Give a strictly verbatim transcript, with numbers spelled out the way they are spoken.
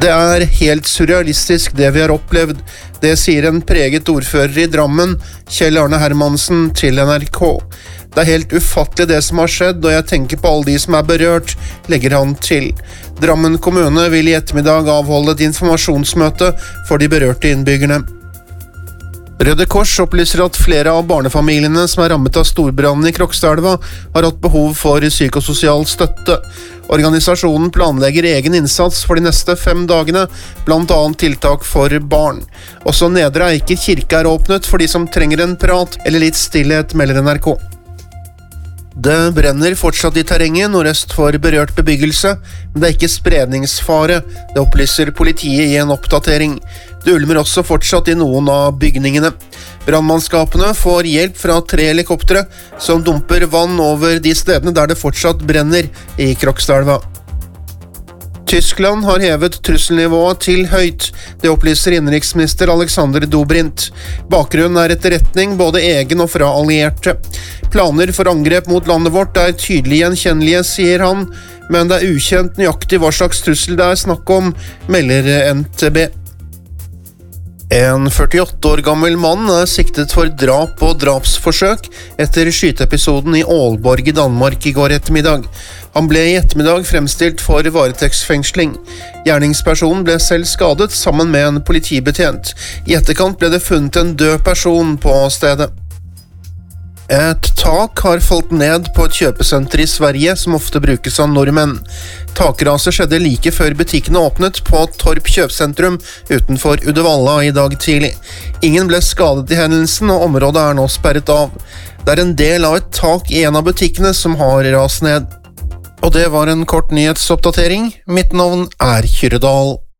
Det er helt surrealistisk det vi har opplevd. Det sier en preget ordfører i Drammen, Kjell Arne Hermansen, til N R K. Det er helt ufattelig det som har skjedd, og jeg tenker på alle de som er berørt, legger han til. Drammen kommune vil i ettermiddag avholde et informasjonsmøte for de berørte innbyggerne. Røde Kors opplyser at flere av barnefamiliene som er rammet av storbrannen i Krokstadelva har hatt behov for psykososial støtte. Organisasjonen planlegger egen innsats for de neste fem dagene, blant annet tiltak for barn. Også Nedre Eiker kirke er åpnet for de som trenger en prat eller litt stillhet, melder N R K. Det brenner fortsatt i terrenget nordøst for berørt bebyggelse, men det er ikke spredningsfare, det opplyser politiet i en oppdatering. Det ulmer også fortsatt i noen av bygningene. Brannmannskapene får hjelp fra tre helikoptre som dumper vann over de stedene der det fortsatt brenner i Krokstadelva. Tyskland har hevet trusselnivået til høyt, det opplyser innenriksminister Alexander Dobrindt. Bakgrunnen er etterretning både egen og fra allierte. Planer for angrep mot landet vårt er tydelig gjenkjennelige, sier han, men det er ukjent nøyaktig hva slags trussel det er snakk om, melder N T B. En førtiåtte år gammel mann er siktet for drap og drapsforsøk etter skyteepisoden i Aalborg i Danmark i går ettermiddag. Han ble i ettermiddag fremstilt for varetektsfengsling. Gjerningspersonen ble selv skadet sammen med en politibetjent. I etterkant ble det funnet en død person på stedet. Et tak har falt ned på et kjøpesenter i Sverige som ofte brukes av nordmenn. Takraset skjedde like før butikkene åpnet på Torp kjøpesentrum utenfor Uddevalla i dag tidlig. Ingen ble skadet i hendelsen, og området er nå sperret av. Det er en del av et tak i en av butikkene som har rast ned. Og det var en kort nyhetsoppdatering. Mitt navn er Kyrre Dahl.